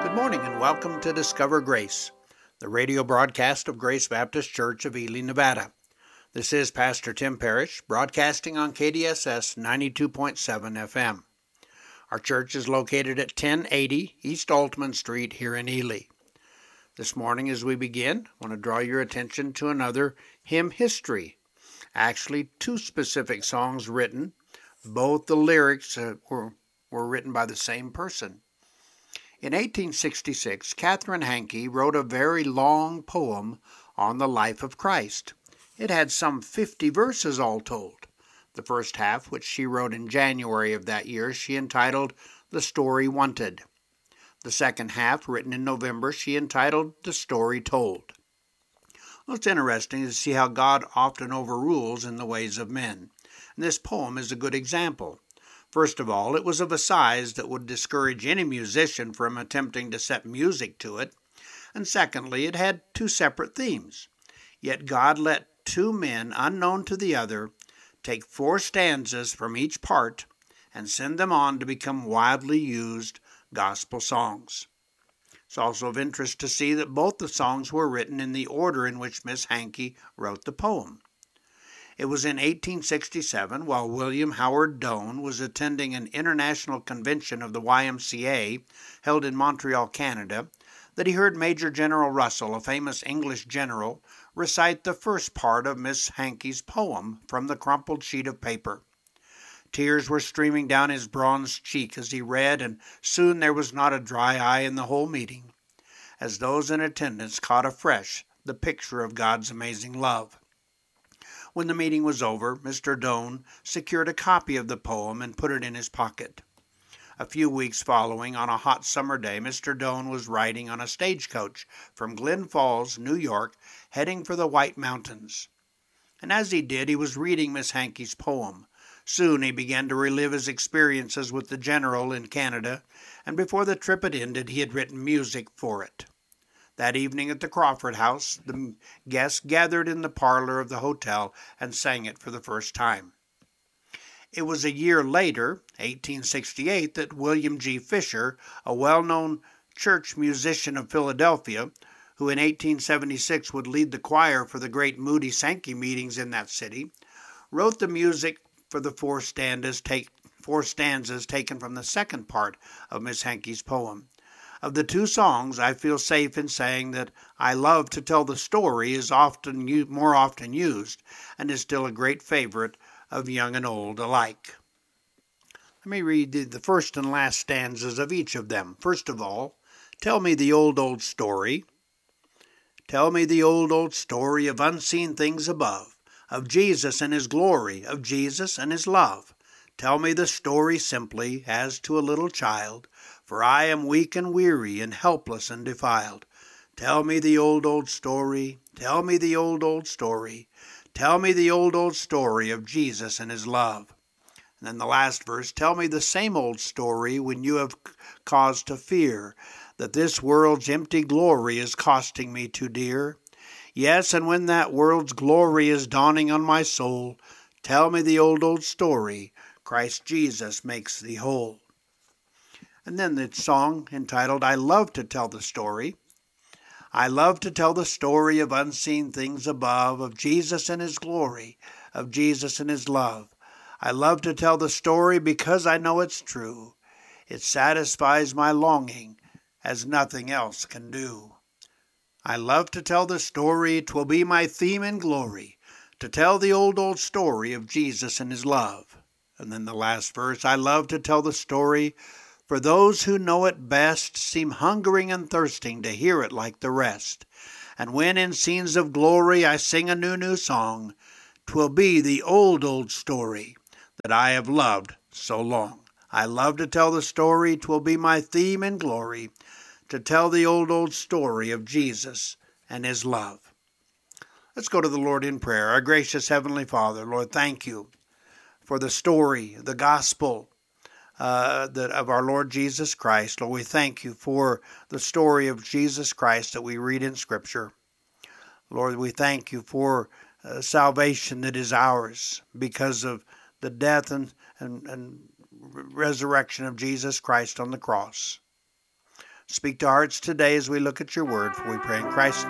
Good morning and welcome to Discover Grace, the radio broadcast of Grace Baptist Church of Ely, Nevada. This is Pastor Tim Parrish, broadcasting on KDSS 92.7 FM. Our church is located at 1080 East Altman Street here in Ely. This morning as we begin, I want to draw your attention to another hymn history. Actually, two specific songs written. Both the lyrics were written by the same person. In 1866, Catherine Hankey wrote a very long poem on the life of Christ. It had some 50 verses all told. The first half, which she wrote in January of that year, she entitled The Story Wanted. The second half, written in November, she entitled The Story Told. Well, it's interesting to see how God often overrules in the ways of men. And this poem is a good example. First of all, it was of a size that would discourage any musician from attempting to set music to it. And secondly, it had two separate themes. Yet God let two men, unknown to the other, take 4 stanzas from each part and send them on to become widely used gospel songs. It's also of interest to see that both the songs were written in the order in which Miss Hankey wrote the poem. It was in 1867, while William Howard Doane was attending an international convention of the YMCA held in Montreal, Canada, that he heard Major General Russell, a famous English general, recite the first part of Miss Hankey's poem from the crumpled sheet of paper. Tears were streaming down his bronzed cheek as he read, and soon there was not a dry eye in the whole meeting, as those in attendance caught afresh the picture of God's amazing love. When the meeting was over, Mr. Doane secured a copy of the poem and put it in his pocket. A few weeks following, on a hot summer day, Mr. Doane was riding on a stagecoach from Glen Falls, New York, heading for the White Mountains. And as he did, he was reading Miss Hankey's poem. Soon he began to relive his experiences with the general in Canada, and before the trip had ended, he had written music for it. That evening at the Crawford House, the guests gathered in the parlor of the hotel and sang it for the first time. It was a year later, 1868, that William G. Fisher, a well-known church musician of Philadelphia, who in 1876 would lead the choir for the great Moody Sankey meetings in that city, wrote the music for the 4 stanzas taken from the second part of Miss Hankey's poem. Of the 2 songs, I feel safe in saying that I Love to Tell the Story is more often used and is still a great favorite of young and old alike. Let me read the first and last stanzas of each of them. First of all, tell me the old story. Tell me the old story of unseen things above, of Jesus and His glory, of Jesus and His love. Tell me the story simply, as to a little child, for I am weak and weary and helpless and defiled. Tell me the old story, tell me the old story, tell me the old story of Jesus and His love. And then the last verse, tell me the same old story when you have cause to fear that this world's empty glory is costing me too dear. Yes, and when that world's glory is dawning on my soul, tell me the old story, Christ Jesus makes thee whole. And then the song entitled, I Love to Tell the Story. I love to tell the story of unseen things above, of Jesus and His glory, of Jesus and His love. I love to tell the story because I know it's true. It satisfies my longing as nothing else can do. I love to tell the story, 'twill be my theme in glory, to tell the old story of Jesus and His love. And then the last verse, I love to tell the story, for those who know it best seem hungering and thirsting to hear it like the rest. And when in scenes of glory I sing a new song, 'twill be the old story that I have loved so long. I love to tell the story, 'twill be my theme in glory, to tell the old story of Jesus and His love. Let's go to the Lord in prayer. Our gracious Heavenly Father, Lord, thank you for the story, the gospel of our Lord Jesus Christ. Lord, we thank you for the story of Jesus Christ that we read in Scripture. Lord, we thank you for salvation that is ours because of the death and resurrection of Jesus Christ on the cross. Speak to hearts today as we look at your word, for we pray in Christ's name.